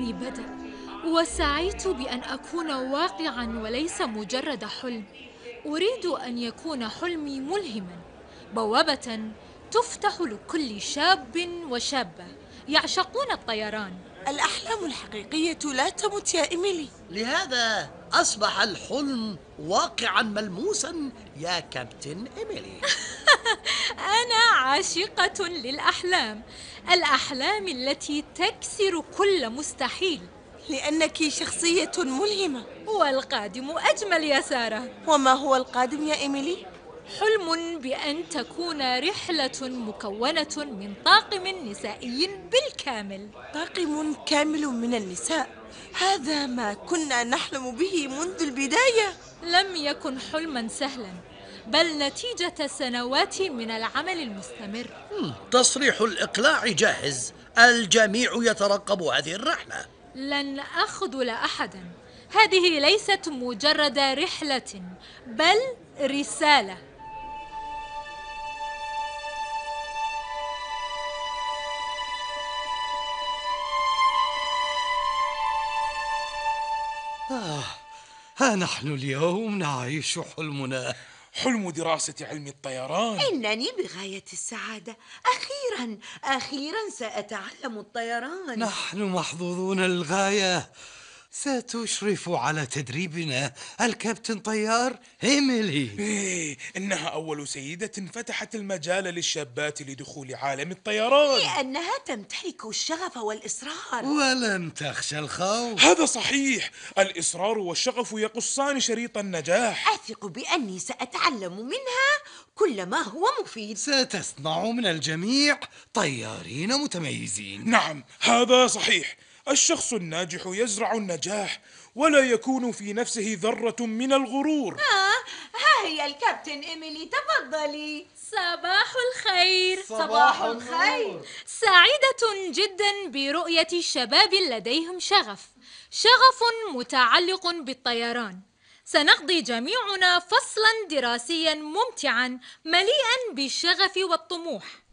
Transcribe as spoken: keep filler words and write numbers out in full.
حلمي بدأ، وسعيت بأن أكون واقعاً وليس مجرد حلم. أريد أن يكون حلمي ملهماً، بوابة تفتح لكل شاب وشابة يعشقون الطيران. الأحلام الحقيقية لا تمت يا إيميلي. لهذا أصبح الحلم واقعا ملموسا يا كابتن إيميلي. أنا عاشقة للأحلام، الأحلام التي تكسر كل مستحيل. لأنك شخصية ملهمة. والقادم أجمل يا سارة. وما هو القادم يا إيميلي؟ حلم بأن تكون رحلة مكونة من طاقم نسائي بالكامل. طاقم كامل من النساء، هذا ما كنا نحلم به منذ البداية. لم يكن حلما سهلا، بل نتيجة سنوات من العمل المستمر. تصريح الإقلاع جاهز، الجميع يترقب هذه الرحلة. لن أخذل أحدا، هذه ليست مجرد رحلة بل رسالة. آه، ها نحن اليوم نعيش حلمنا، حلم دراسة علم الطيران. إنني بغاية السعادة، أخيرا أخيرا سأتعلم الطيران. نحن محظوظون للغاية. ستشرف على تدريبنا الكابتن طيار إيميلي. إيه، إنها أول سيدة فتحت المجال للشابات لدخول عالم الطيران، لأنها تمتلك الشغف والإصرار. ولن تخشى الخوف. هذا صحيح، الإصرار والشغف يقصان شريط النجاح. أثق بأني سأتعلم منها كل ما هو مفيد. ستصنع من الجميع طيارين متميزين. نعم، هذا صحيح. الشخص الناجح يزرع النجاح ولا يكون في نفسه ذرة من الغرور. آه، ها هي الكابتن إيميلي، تفضلي. صباح الخير. صباح الخير. سعيدة جدا برؤية شباب لديهم شغف، شغف متعلق بالطيران. سنقضي جميعنا فصلا دراسيا ممتعا مليئا بالشغف والطموح.